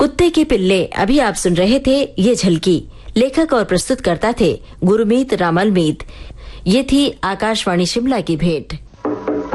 कुत्ते के पिल्ले अभी आप सुन रहे थे ये झलकी। लेखक और प्रस्तुतकर्ता थे गुरमीत रामलमीत। ये थी आकाशवाणी शिमला की भेंट।